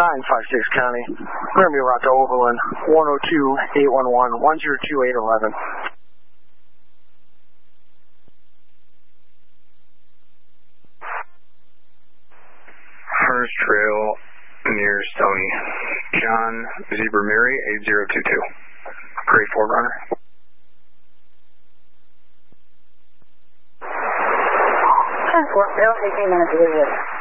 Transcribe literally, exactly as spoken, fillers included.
nine five six County. We're going to be route to Overland, one oh two eight one one, one zero two eight eleven. First Trail near Stony. John Zebra Mary, eight zero two two. Great Forerunner. ten four, it'll take me a minute to get it.